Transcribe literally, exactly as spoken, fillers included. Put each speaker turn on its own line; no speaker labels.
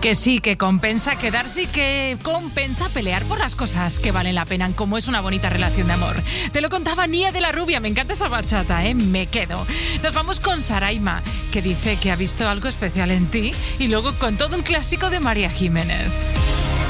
Que sí, que compensa quedarse y que compensa pelear por las cosas que valen la pena, como es una bonita relación de amor. Te lo contaba Nia de la Rubia, me encanta esa bachata, ¿eh? Me quedo. Nos vamos con Saraima, que dice que ha visto algo especial en ti, y luego con todo un clásico de María Jiménez.